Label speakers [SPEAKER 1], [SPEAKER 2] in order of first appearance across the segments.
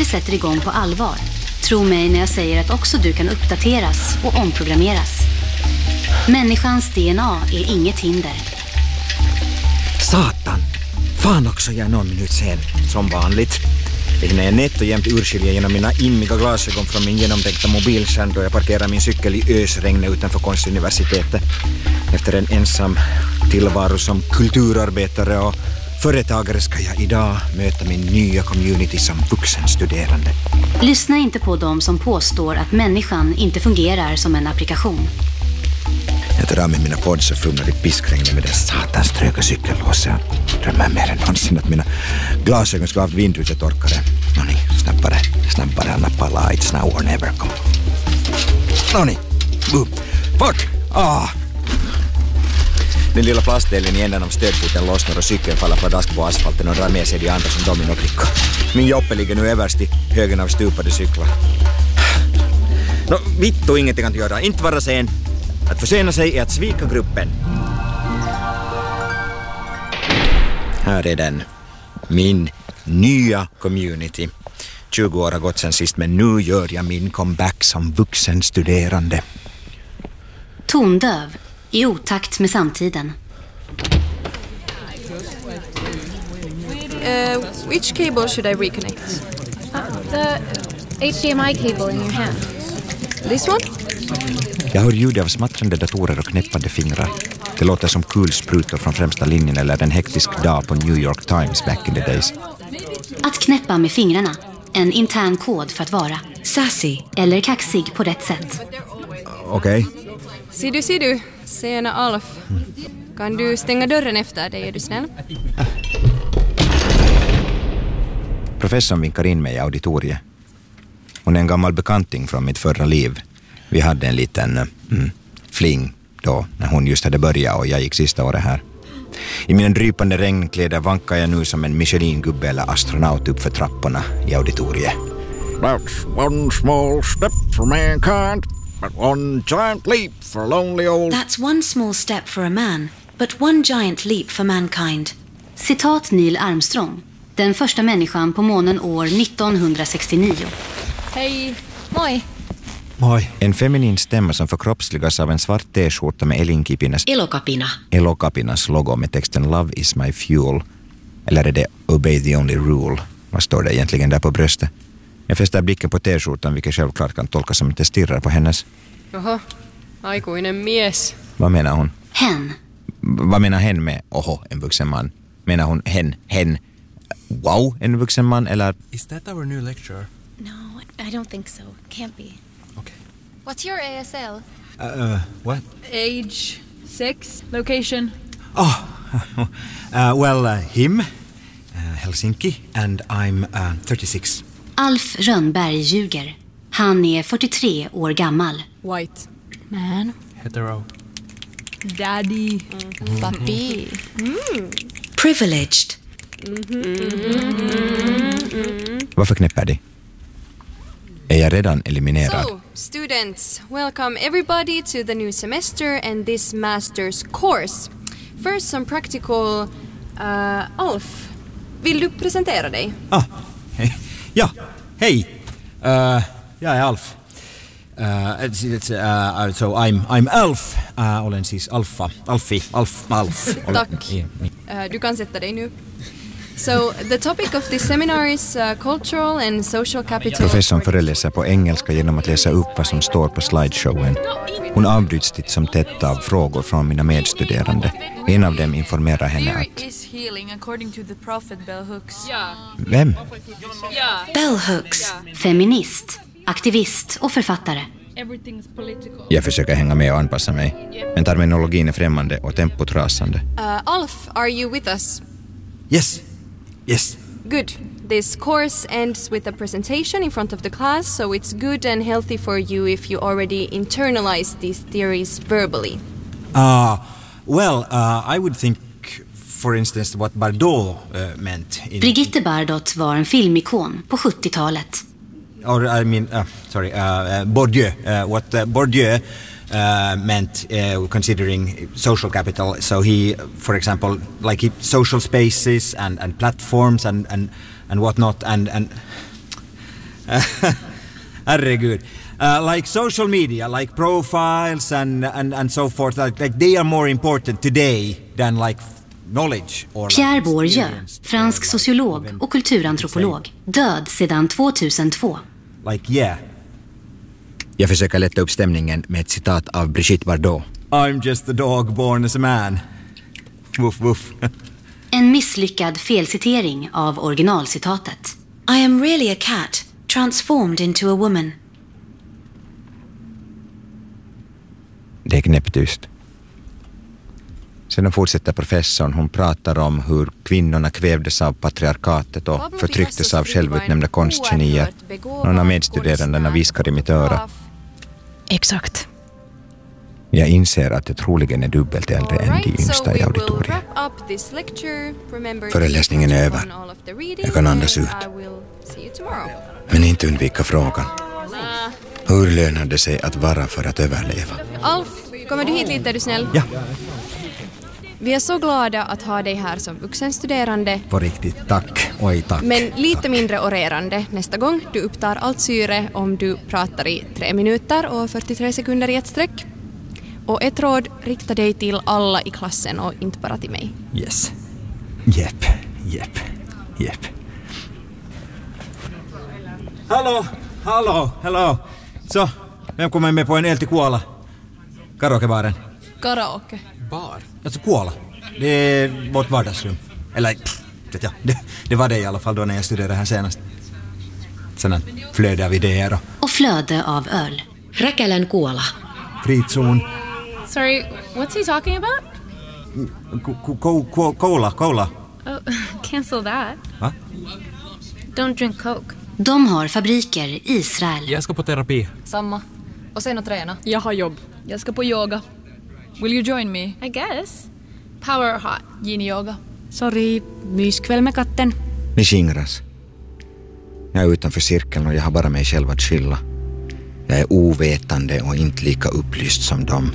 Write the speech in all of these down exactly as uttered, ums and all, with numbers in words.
[SPEAKER 1] sätter igång på allvar. Tro mig när jag säger att också du kan uppdateras och omprogrammeras. Människans D N A är inget hinder.
[SPEAKER 2] Satan! Fan också, jag är någon minut sen, som vanligt. Det hinner jag nätt och jämt urskilja genom mina immiga glasögon från min genomtänkta mobilskärm då jag parkerar min cykel i ösregnet utanför konstuniversitetet. Efter en ensam tillvaro som kulturarbetare och företagare ska jag idag möta min nya community som vuxenstuderande.
[SPEAKER 1] Lyssna inte på dem som påstår att människan inte fungerar som en applikation.
[SPEAKER 2] Jag tar av mig mina pods och fumlar i piskregnet med den satans tröga cykellåset. Jag drömmer mer än någonsin att mina glasögon ska ha haft vindrutetorkare. Nåni, snabbare, snabbare, nappa lights now or never, kom. Nåni, uh, fuck, ah! Den lilla plastdelen i änden av stödfoten lossnar och cykeln faller pladask på asfalten och drar med sig de andra som dominobrickor. Min joppe ligger nu överst i högen av stupade cyklar. Nå, vittu, ingenting kan göra, inte vara sen. Att försena sig är att svika gruppen. Här är den. Min nya community. tjugo år har gått sedan sist, men nu gör jag min comeback som vuxenstuderande.
[SPEAKER 1] Tondöv, i otakt med samtiden.
[SPEAKER 3] Uh, which cable should I reconnect?
[SPEAKER 4] Uh, the H D M I cable in your hand.
[SPEAKER 3] This one?
[SPEAKER 2] Jag hör ljud av smattrande datorer och knäppande fingrar. Det låter som kulsprutor från främsta linjen eller en hektisk dag på New York Times back in the days.
[SPEAKER 1] Att knäppa med fingrarna. En intern kod för att vara sassy eller kaxig på rätt sätt.
[SPEAKER 2] Okej. Okay.
[SPEAKER 3] Ser du, ser du. Sena Alf. Kan du stänga dörren efter dig, är du snäll?
[SPEAKER 2] Professorn vinkar in mig i auditoriet. Hon är en gammal bekanting från mitt förra liv. Vi hade en liten mm, fling då när hon just hade börjat och jag gick sista året här. I mina drypande regnkläder vankar jag nu som en Michelin-gubbe eller astronaut upp för trapporna i auditoriet. That's one small step for mankind, but one giant leap for lonely old...
[SPEAKER 1] That's one small step for a man, but one giant leap for mankind. Citat Neil Armstrong, den första människan på månen år nittonhundrasextionio.
[SPEAKER 3] Hej.
[SPEAKER 4] Moi.
[SPEAKER 2] Moi. En feminin stämma som förkroppsligas av en svart t-skjorta med Elinkipinas
[SPEAKER 1] Elokapina.
[SPEAKER 2] Elokapinas logo med texten Love is my fuel. Eller är det Obey the only rule? Vad står det egentligen där på bröstet? Jag fäster blicken på t-skjortan, vilket självklart kan tolkas som att jag stirrar på hennes.
[SPEAKER 3] Jaha, aikuinen mies.
[SPEAKER 2] Vad menar hon?
[SPEAKER 1] Hen.
[SPEAKER 2] Vad menar hen med oho, en vuxen man? Menar hon hen, hen, wow, en vuxen man eller...
[SPEAKER 5] Is that our new lecturer?
[SPEAKER 4] No, I don't think so. Can't be.
[SPEAKER 5] Okay.
[SPEAKER 4] What's your A S L?
[SPEAKER 5] Uh, uh what?
[SPEAKER 3] Age, sex, location.
[SPEAKER 5] Oh, uh, well, uh, him, uh, Helsinki, and I'm uh, thirty-six.
[SPEAKER 1] Alf Rönnberg ljuger. Han är fyrtiotre år gammal.
[SPEAKER 3] White.
[SPEAKER 4] Man.
[SPEAKER 5] Hetero.
[SPEAKER 3] Daddy.
[SPEAKER 4] Mm. Papi.
[SPEAKER 3] Mm.
[SPEAKER 1] Privileged.
[SPEAKER 3] Mm-hmm. Mm-hmm.
[SPEAKER 2] Varför knäpper de? Är jag redan eliminerad?
[SPEAKER 3] So, students, welcome everybody to the new semester and this master's course. First, some practical... Uh, Alf, vill du presentera dig?
[SPEAKER 5] Ah, hej. Ja, hej. Uh, jag är Alf. Uh, it's, it's, uh, so I'm, I'm Alf. Uh, olen siis Alfa. Alfi. Alf. Alf.
[SPEAKER 3] Tack. Uh, du kan sätta dig nu. So, the topic of this seminar is uh, cultural and social capital.
[SPEAKER 2] Professorn föreläser på engelska genom att läsa upp vad som står på slideshowen. Hon avbryts titt som tätt av frågor från mina medstuderande. En av dem informerar henne att... Vem?
[SPEAKER 1] Bell Hooks, feminist, aktivist och författare.
[SPEAKER 2] Jag försöker hänga med och anpassa mig. Men terminologin är främmande och tempot rasande.
[SPEAKER 3] Uh, Alf, are you with us?
[SPEAKER 5] Yes. Yes.
[SPEAKER 3] Good. This course ends with a presentation in front of the class, so it's good and healthy for you if you already internalize these theories verbally.
[SPEAKER 5] Uh, well, uh, I would think, for instance, what Bardot uh, meant. In,
[SPEAKER 1] Brigitte Bardot var en filmikon på sjuttiotalet.
[SPEAKER 5] Or, I mean, uh, sorry, uh, uh, Bourdieu. Uh, what uh, Bourdieu uh, meant, uh, considering social capital. So he, for example, like he, social spaces and, and platforms and, and, and whatnot. And, and Herregud. Uh, like social media, like profiles and, and, and so forth, like, like they are more important today than like knowledge. Or
[SPEAKER 1] Pierre
[SPEAKER 5] like
[SPEAKER 1] Bourdieu, fransk
[SPEAKER 5] like
[SPEAKER 1] sociolog
[SPEAKER 5] even,
[SPEAKER 1] och kulturantropolog, död sedan tvåtusentvå.
[SPEAKER 5] Like yeah.
[SPEAKER 2] Jag försöker lätta upp stämningen med ett citat av Brigitte Bardot.
[SPEAKER 5] I'm just a dog born as a man. Woof woof.
[SPEAKER 1] En misslyckad felcitering av originalcitatet.
[SPEAKER 6] I am really a cat, transformed into a woman.
[SPEAKER 2] Det är knäpptyst. Sedan fortsätter professorn. Hon pratar om hur kvinnorna kvävdes av patriarkatet och förtrycktes av självutnämnda konstgenier. Någon av medstuderandena viskar i mitt öra.
[SPEAKER 4] Exakt.
[SPEAKER 2] Jag inser att det troligen är dubbelt äldre än de yngsta i auditoriet. Föreläsningen är över. Jag kan andas ut. Men inte undvika frågan. Hur lönar det sig att vara för att överleva?
[SPEAKER 3] Alf, kommer du hit lite, är du snäll?
[SPEAKER 5] Ja.
[SPEAKER 3] Vi är så glada att ha dig här som vuxenstuderande.
[SPEAKER 5] På riktigt, tack. Oj, tack.
[SPEAKER 3] Men lite
[SPEAKER 5] tack.
[SPEAKER 3] mindre orerande nästa gång. Du upptar allt syre om du pratar i tre minuter och fyrtiotre sekunder i ett streck. Och ett råd, rikta dig till alla i klassen och inte bara till mig.
[SPEAKER 5] Yes. Jepp, jepp, jepp. Hallå, hallå, hallå. Så, vem kommer med på en el till Kuola? Karaokebaren.
[SPEAKER 3] Karaoke.
[SPEAKER 5] Bar? Alltså Kuola. Det är vårt vardagsrum. Eller, vet jag, det, det var det i alla fall då när jag studerade här senast. Sen en flöde av idéer och...
[SPEAKER 1] Och flöde av öl.
[SPEAKER 6] Räkälän Kuola.
[SPEAKER 5] Fritzon.
[SPEAKER 4] Sorry, what's he talking about?
[SPEAKER 5] Cola, cola.
[SPEAKER 4] Oh, cancel that.
[SPEAKER 5] Va?
[SPEAKER 4] Don't drink Coke.
[SPEAKER 1] De har fabriker i Israel.
[SPEAKER 7] Jag ska på terapi.
[SPEAKER 8] Samma. Och sen att träna.
[SPEAKER 9] Jag har jobb. Jag ska på yoga. Will you join me?
[SPEAKER 4] I guess. Power or hot?
[SPEAKER 9] Yin-yoga.
[SPEAKER 3] Sorry, myskväll med katten.
[SPEAKER 2] Ni skingras. Jag är utanför cirkeln och jag har bara mig själv att skylla. Jag är ovetande och inte lika upplyst som dem.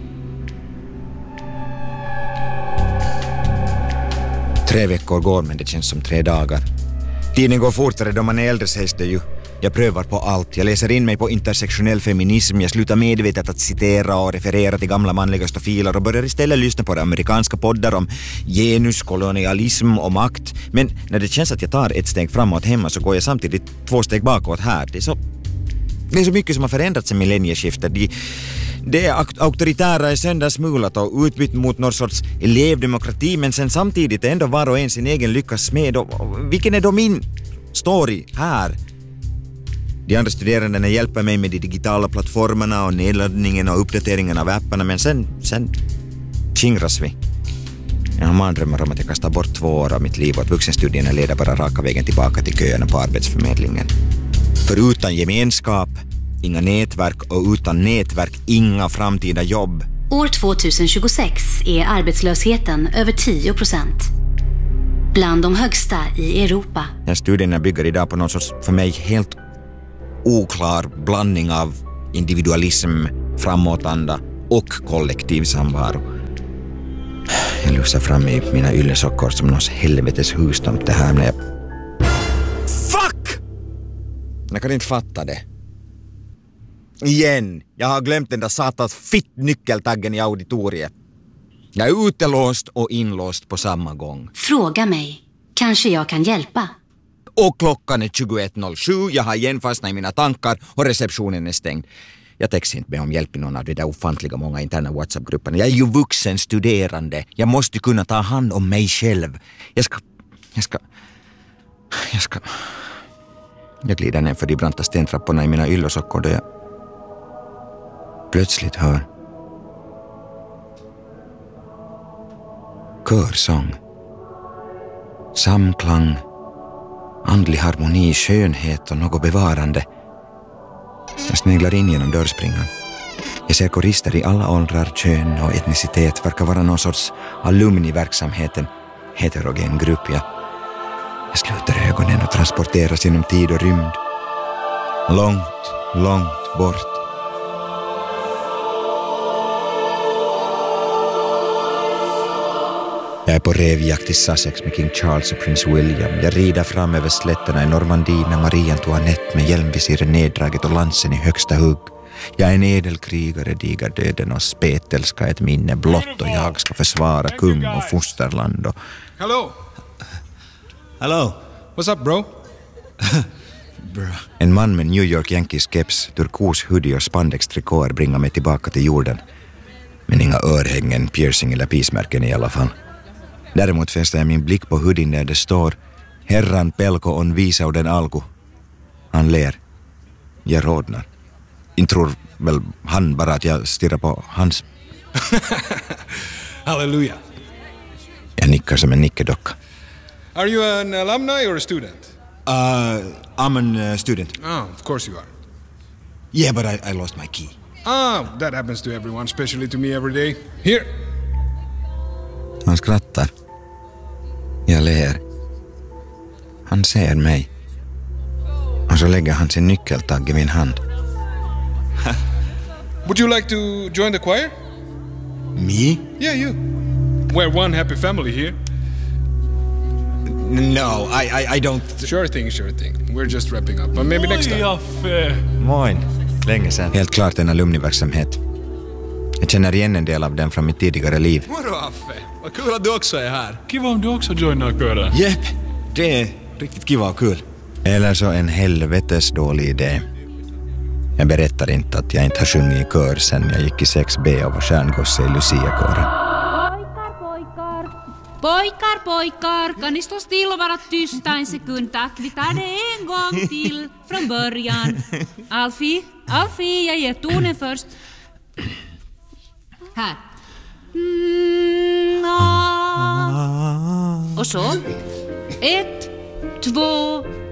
[SPEAKER 2] Tre veckor går, men det känns som tre dagar. Tiden går fortare då man är äldre, sägs det ju. Jag prövar på allt. Jag läser in mig på intersektionell feminism. Jag slutar medvetet att citera och referera till gamla manliga stofiler och börjar istället lyssna på amerikanska poddar om genus, kolonialism och makt. Men när det känns att jag tar ett steg framåt hemma så går jag samtidigt två steg bakåt här. Det är så, det är så mycket som har förändrats sedan millennieskiftet. De, det är auktoritära är söndagsmulat och utbytt mot någon sorts elevdemokrati, men sen samtidigt är ändå var och en sin egen lyckas med. Och vilken är då min story här? De andra studerandena hjälper mig med de digitala plattformarna och nedladdningen och uppdateringen av apparna, men sen, sen skingras vi. Jag har mardrömmar om att jag kastar bort två år av mitt liv och att vuxenstudierna leder bara raka vägen tillbaka till köerna på arbetsförmedlingen. För utan gemenskap, inga nätverk, och utan nätverk, inga framtida jobb.
[SPEAKER 1] År tjugohundratjugosex är arbetslösheten över tio procent. Bland de högsta i Europa.
[SPEAKER 2] Den studierna bygger idag på någon sorts för mig helt oklar blandning av individualism, framåtanda och kollektiv samvaro. Jag lusar fram i mina yllesockor som någons helvetes hustomte här när jag... Fuck! Jag kan inte fatta det. Igen, jag har glömt den där satans fitt-nyckeltaggen i auditoriet. Jag är utelåst och inlåst på samma gång.
[SPEAKER 1] Fråga mig. Kanske jag kan hjälpa.
[SPEAKER 2] Och klockan är tjugoett noll sju, jag har igen fastnat i mina tankar och receptionen är stängd. Jag textar inte med om hjälp i någon av de där ofantliga många interna WhatsApp-grupperna. Jag är ju vuxen studerande. Jag måste kunna ta hand om mig själv. Jag ska... Jag ska... Jag ska... Jag glider ner för de branta stentrapporna i mina yllesockor då jag plötsligt hör körsång, samklang, andlig harmoni, skönhet och något bevarande. Jag sneglar in genom dörrspringan. Jag ser korister i alla åldrar, kön och etnicitet. Verkar vara någon sorts alumniverksamheten. Heterogen grupp, ja. Jag sluter ögonen och transporteras genom tid och rymd. Långt, långt bort. Jag är på revjakt i Sussex med King Charles och prins William. Jag rider fram över slätterna i Normandie när Marie Antoinette med hjälmvisiret neddraget och lansen i högsta hugg. Jag är en edelkrigare, digar döden och spetälska ett minne blott och jag ska försvara kung och fosterland och...
[SPEAKER 7] Hello.
[SPEAKER 5] Hello.
[SPEAKER 7] What's up, bro?
[SPEAKER 5] Bro.
[SPEAKER 2] En man med New York Yankees keps, turkos hoodie och spandex-trikåer bringar mig tillbaka till jorden. Men inga örhängen, piercing eller pismärken i alla fall. Däremot fäster jag min blick på hoodien där det står Herran pelko on viisauden alku. Han ler. Jag rodnar. Jag tror väl han bara att jag stirrar på hans.
[SPEAKER 7] Halleluja.
[SPEAKER 2] Jag nickar som en nickedocka.
[SPEAKER 7] Are you an alumni or a student?
[SPEAKER 2] Uh, I'm an uh, student.
[SPEAKER 7] Oh, of course you are.
[SPEAKER 2] Yeah, but I, I lost my key.
[SPEAKER 7] Ah, that happens to everyone, especially to me every day. Here.
[SPEAKER 2] Han skrattar. Jag ler. Han ser mig. Och så lägger han sin nyckeltagg i min hand.
[SPEAKER 7] Would you like to join the choir?
[SPEAKER 2] Me?
[SPEAKER 7] Yeah, you. We're one happy family here.
[SPEAKER 2] No, I, I, I don't...
[SPEAKER 7] Sure thing, sure thing. We're just wrapping up, but maybe next time.
[SPEAKER 5] Affe. Moin. Länge sedan.
[SPEAKER 2] Helt klart en alumniverksamhet. Jag känner igen en del av den från mitt tidigare liv.
[SPEAKER 7] Moro, Affe. Vad kul att du också är här.
[SPEAKER 5] Kiva om du också joinar kören. Jepp, det är riktigt kiva och kul.
[SPEAKER 2] Eller så en helvetes dålig idé. Jag berättar inte att jag inte har sjungit i kör sen jag gick i sex B och var stjärngosse i Lucia-kören.
[SPEAKER 10] Pojkar, pojkar, kan ni stå still och vara tysta en sekund, tack. Vi tar det en gång till från början. Alfie, Alfie, jag ger tonen först. Här. Mm, ah. Och så. Ett, två,